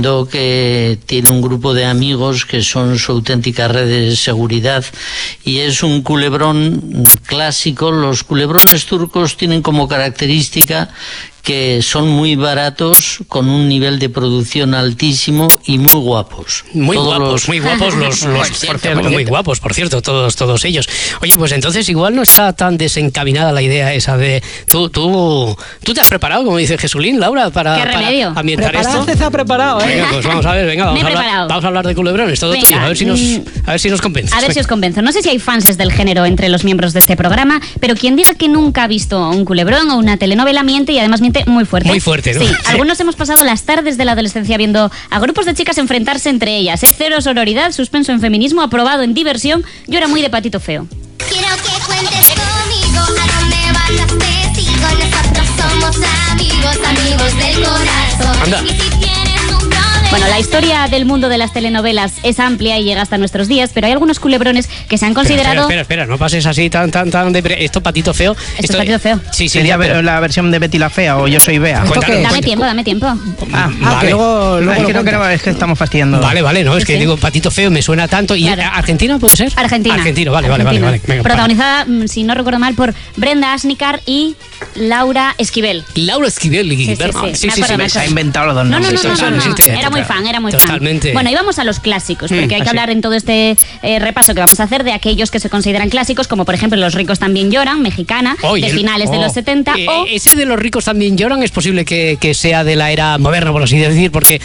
que tiene un grupo de amigos que son su auténtica red de seguridad y es un culebrón clásico. Los culebrones turcos tienen como característica que son muy baratos, con un nivel de producción altísimo y muy guapos. Muy guapos muy guapos, por cierto, todos ellos. Oye, pues entonces igual no está tan desencaminada la idea esa de... ¿Tú te has preparado, como dice Jesulín, Laura, para ambientar esto? Se ha preparado, ¿eh? Venga, pues vamos a ver, vamos a hablar de culebrones, todo tuyo, a ver si nos convences. A ver si os convenzo. No sé si hay fans del género entre los miembros de este programa, pero quien diga que nunca ha visto un culebrón o una telenovela miente, y además miente muy fuerte. Muy fuerte, ¿no? Sí, algunos hemos pasado las tardes de la adolescencia viendo a grupos de chicas enfrentarse entre ellas. Cero sororidad, suspenso en feminismo, aprobado en diversión. Yo era muy de Patito Feo. Quiero que cuentes conmigo, a dónde van las testigos. Nosotros somos amigos del corazón. Anda. Y si tienes un problema... Bueno, la historia del mundo de las telenovelas es amplia y llega hasta nuestros días, pero hay algunos culebrones que se han considerado... Espera, no pases así tan de... ¿Esto Patito Feo? Esto es Patito Feo. Sí, ¿Sería la versión de Betty la Fea o Yo soy Bea? Dame tiempo. Vale. Que luego es que estamos fastidiando. Vale, no, es que digo, Patito Feo me suena tanto. ¿Y claro. ¿Argentina puede ser? Argentino, vale. Venga, protagonizada, si no recuerdo mal, por Brenda Asnicar y Laura Esquivel. Laura Esquivel. Sí, se ha inventado los dos nombres. No. Era muy fan. Totalmente. Bueno, y vamos a los clásicos, porque hay que hablar en todo este repaso que vamos a hacer de aquellos que se consideran clásicos, como por ejemplo Los ricos también lloran, mexicana, de finales de los 70. Ese de Los ricos también lloran es posible que sea de la era moderna, por así decir, porque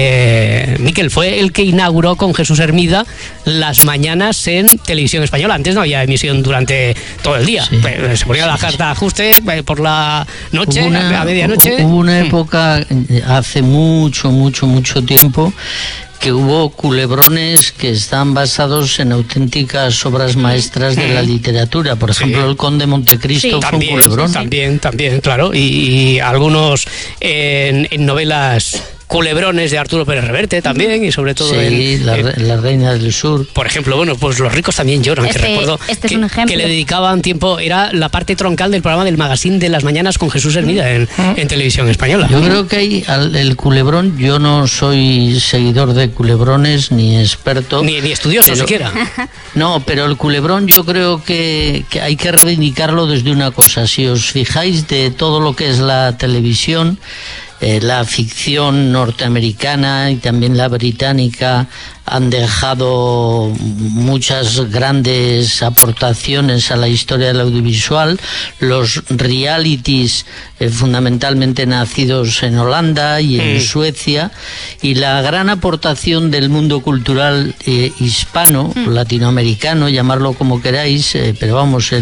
Miquel fue el que inauguró con Jesús Hermida las mañanas en Televisión Española. Antes no había emisión durante todo el día. Se ponía la carta de ajuste por la noche, a medianoche. Hubo una época, hace mucho tiempo, que hubo culebrones que están basados en auténticas obras maestras de la literatura. Por ejemplo, El Conde de Montecristo fue un culebrón. También, claro. Y algunos en novelas... culebrones de Arturo Pérez Reverte también, y sobre todo la Reina del Sur. Por ejemplo, bueno, pues Los ricos también lloran, que recuerdo es un ejemplo. que le dedicaban tiempo, era la parte troncal del programa del magazine de las mañanas con Jesús Hermida en Televisión Española. Yo creo que hay el culebrón, yo no soy seguidor de culebrones, ni experto. Ni estudioso siquiera. No, pero el culebrón yo creo que hay que reivindicarlo desde una cosa. Si os fijáis de todo lo que es la televisión, la ficción norteamericana y también la británica han dejado muchas grandes aportaciones a la historia del audiovisual. Los realities, fundamentalmente nacidos en Holanda y en Suecia, y la gran aportación del mundo cultural hispano, latinoamericano, llamarlo como queráis, pero vamos,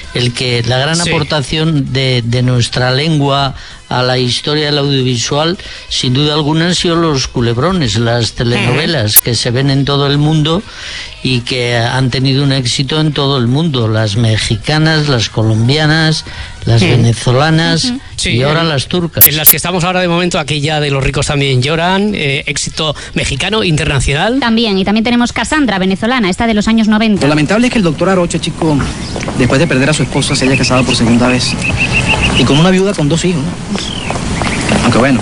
la gran aportación de nuestra lengua a la historia del audiovisual, sin duda alguna, han sido los culebrones, las telenovelas que se ven en todo el mundo y que han tenido un éxito en todo el mundo, las mexicanas, las colombianas, las venezolanas y ahora las turcas. En las que estamos ahora de momento, aquella de Los ricos también lloran, éxito mexicano, internacional. También tenemos Cassandra, venezolana, esta de los años 90. Lo lamentable es que el doctor Arocha, chico, después de perder a su esposa, se haya casado por segunda vez. Y con una viuda con 2 hijos. Aunque bueno,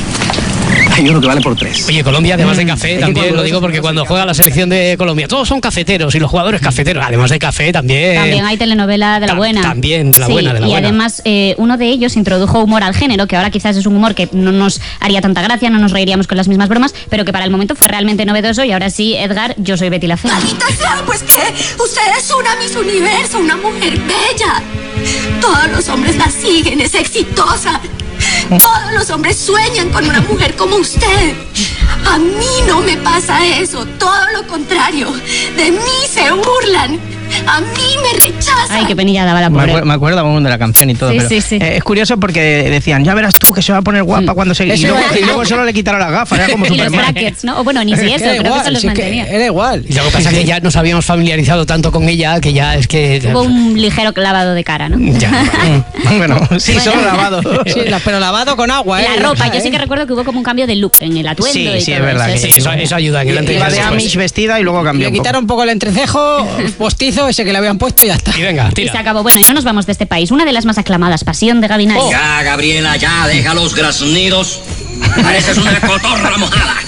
hay uno que vale por 3. Oye, Colombia, además de café, también lo digo porque cuando juega la selección de Colombia, todos son cafeteros y los jugadores cafeteros, además de café también. También hay telenovela de la buena. También de la buena. Y además uno de ellos introdujo humor al género, que ahora quizás es un humor que no nos haría tanta gracia, no nos reiríamos con las mismas bromas, pero que para el momento fue realmente novedoso. Y ahora sí, Edgar, Yo soy Betty la Fea. ¡Maldita sea! Pues ¿qué? Usted es una Miss Universo, una mujer bella. Todos los hombres la siguen, es exitosa. Todos los hombres sueñan con una mujer como usted. A mí no me pasa eso, todo lo contrario. De mí se burlan. A mí me rechazan. Ay, qué penilla daba la pobre. Me acuerdo aún de la canción y todo. Sí, pero sí. Es curioso porque decían, ya verás tú que se va a poner guapa cuando se... Y luego solo le quitaron las gafas, era como y los Superman. brackets, ¿no? O bueno, ni si eso, creo que se los mantenía. Era igual. Y lo que pasa es que ya nos habíamos familiarizado tanto con ella que ya es que... Hubo un ligero lavado de cara, ¿no? Ya. Bueno, sí, solo lavado. Sí, pero lavado con agua, ¿eh? La ropa, yo sí que recuerdo que hubo como un cambio de look en el atuendo. Sí, y sí, todo es verdad. Eso ayuda en el antes y Iba de después. Amish vestida y luego cambió. Le quitaron un poco el entrecejo postizo, ese que le habían puesto y ya está. Y venga, Y tira. se acabó. Bueno, y no nos vamos de este país. Una de las más aclamadas, Pasión de Gavilanes. Ya, Gabriela, ya, deja los graznidos. Pareces una cotorra mojada.